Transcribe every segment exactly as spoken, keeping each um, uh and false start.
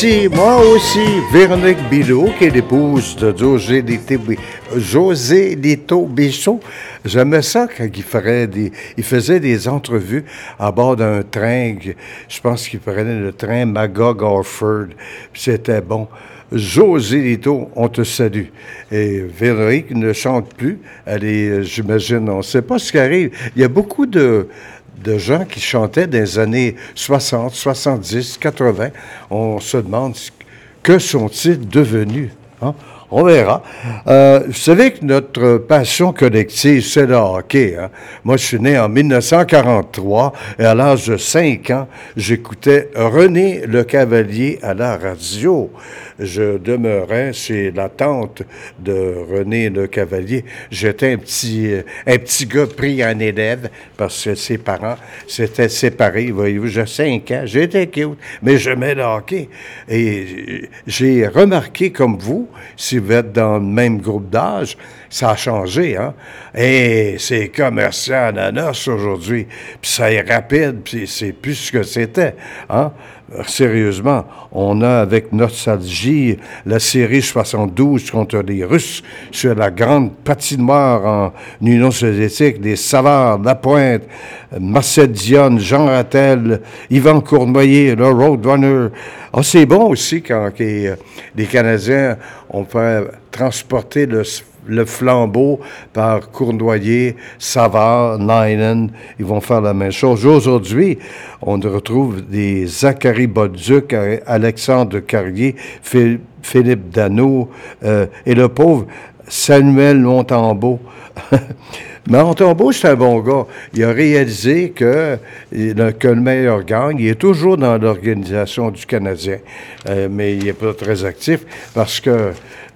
Si, moi aussi, Véronique Bilot, qui est l'épouse de José Lito, José Lito Bichot. J'aimais ça quand il, ferait des, il faisait des entrevues à bord d'un train. Je pense qu'il prenait le train Magog-Orford. C'était bon. José Lito, on te salue. Et Véronique ne chante plus. Elle est, j'imagine, on ne sait pas ce qui arrive. Il y a beaucoup de... de gens qui chantaient dans les années soixante, soixante-dix, quatre-vingts. On se demande que sont-ils devenus, hein? On verra. Euh, vous savez que notre passion collective, c'est le hockey. Hein? Moi, je suis né en dix-neuf cent quarante-trois et à l'âge de cinq ans, j'écoutais René Lecavalier à la radio. Je demeurais chez la tante de René Lecavalier. J'étais un petit, un petit gars pris en élève parce que ses parents s'étaient séparés. Voyez-vous, j'ai cinq ans, j'étais cute, mais j'aimais le hockey. Et j'ai remarqué, comme vous, si vous êtes dans le même groupe d'âge, ça a changé, hein? Et c'est commerçant ananas aujourd'hui, puis ça est rapide, puis c'est plus ce que c'était, hein? Sérieusement, on a avec nostalgie la série soixante-douze contre les Russes sur la grande patinoire en Union soviétique, les Savard, Lapointe, Marcel Dionne, Jean Rattel, Yvan Cournoyer, le Roadrunner. Ah, c'est bon aussi quand les, les Canadiens ont fait transporter le le flambeau par Cournoyer, Savard, Nyland. Ils vont faire la même chose. Aujourd'hui, on retrouve des Zachary Bolduc, Alexandre Carrier, Philippe Danault euh, et le pauvre Samuel Montembeault. Mais Montembeault, c'est un bon gars. Il a réalisé que, que le meilleur gagne. Il est toujours dans l'organisation du Canadien, euh, mais il n'est pas très actif parce que euh,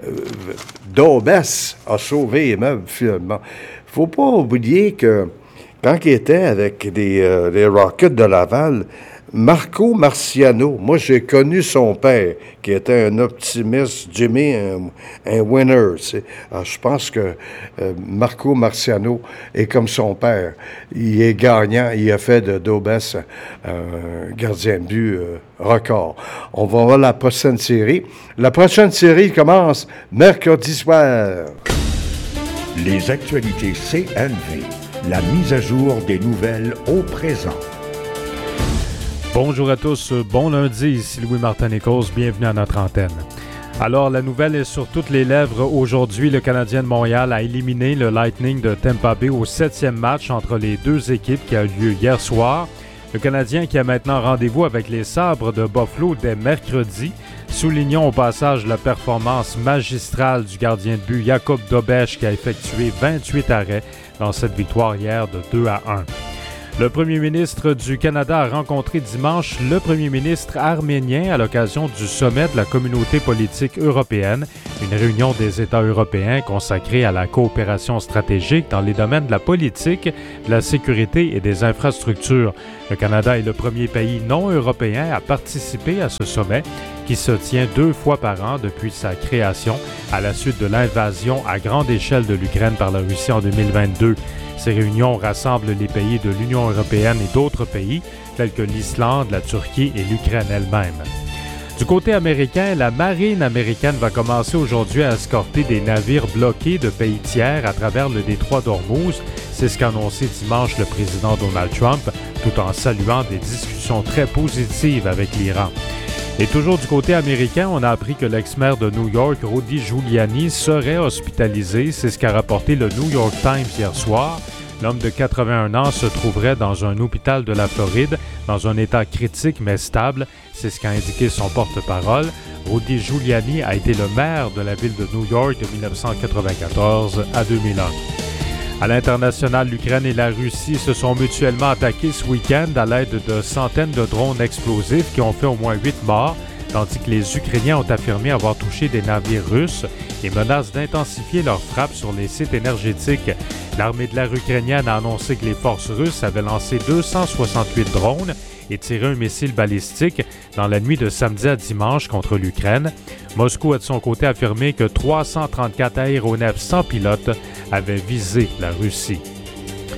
Daubès a sauvé les meubles, finalement. Il ne faut pas oublier que quand il était avec les, euh, les Rockets de Laval, Marco Marciano, moi j'ai connu son père, qui était un optimiste, Jimmy, un, un winner. Alors, je pense que euh, Marco Marciano est comme son père. Il est gagnant, il a fait de Daubès un gardien de but euh, record. On va voir la prochaine série. La prochaine série commence mercredi soir. Les actualités C N V, la mise à jour des nouvelles au présent. Bonjour à tous, bon lundi, ici Louis-Martin Nichols, bienvenue à notre antenne. Alors, la nouvelle est sur toutes les lèvres. Aujourd'hui, le Canadien de Montréal a éliminé le Lightning de Tampa Bay au septième match entre les deux équipes qui a eu lieu hier soir. Le Canadien qui a maintenant rendez-vous avec les Sabres de Buffalo dès mercredi. Soulignons au passage la performance magistrale du gardien de but Jakub Dobeš qui a effectué vingt-huit arrêts dans cette victoire hier de deux à un. Le premier ministre du Canada a rencontré dimanche le premier ministre arménien à l'occasion du sommet de la communauté politique européenne, une réunion des États européens consacrée à la coopération stratégique dans les domaines de la politique, de la sécurité et des infrastructures. Le Canada est le premier pays non européen à participer à ce sommet qui se tient deux fois par an depuis sa création à la suite de l'invasion à grande échelle de l'Ukraine par la Russie en deux mille vingt-deux. Ces réunions rassemblent les pays de l'Union européenne et d'autres pays, tels que l'Islande, la Turquie et l'Ukraine elle-même. Du côté américain, la marine américaine va commencer aujourd'hui à escorter des navires bloqués de pays tiers à travers le détroit d'Ormuz. C'est ce qu'a annoncé dimanche le président Donald Trump, tout en saluant des discussions très positives avec l'Iran. Et toujours du côté américain, on a appris que l'ex-maire de New York, Rudy Giuliani, serait hospitalisé. C'est ce qu'a rapporté le New York Times hier soir. L'homme de quatre-vingt-un ans se trouverait dans un hôpital de la Floride, dans un état critique mais stable. C'est ce qu'a indiqué son porte-parole. Rudy Giuliani a été le maire de la ville de New York de dix-neuf cent quatre-vingt-quatorze à deux mille un. À l'international, l'Ukraine et la Russie se sont mutuellement attaqués ce week-end à l'aide de centaines de drones explosifs qui ont fait au moins huit morts, tandis que les Ukrainiens ont affirmé avoir touché des navires russes et menacent d'intensifier leurs frappes sur les sites énergétiques. L'armée de l'air ukrainienne a annoncé que les forces russes avaient lancé deux cent soixante-huit drones et tiré un missile balistique dans la nuit de samedi à dimanche contre l'Ukraine. Moscou a de son côté affirmé que trois cent trente-quatre aéronefs sans pilote avaient visé la Russie.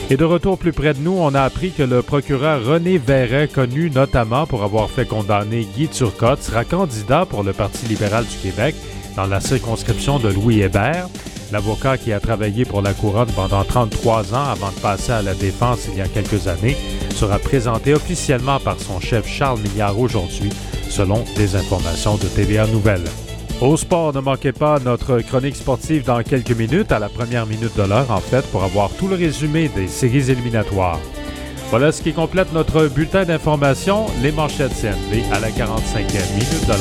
Et de retour plus près de nous, on a appris que le procureur René Verret, connu notamment pour avoir fait condamner Guy Turcotte, sera candidat pour le Parti libéral du Québec dans la circonscription de Louis Hébert. L'avocat qui a travaillé pour la Couronne pendant trente-trois ans avant de passer à la défense il y a quelques années sera présenté officiellement par son chef Charles Milliard aujourd'hui, selon des informations de T V A Nouvelles. Au sport, ne manquez pas notre chronique sportive dans quelques minutes, à la première minute de l'heure en fait, pour avoir tout le résumé des séries éliminatoires. Voilà ce qui complète notre bulletin d'information, les manchettes C N V à la quarante-cinquième minute de l'heure.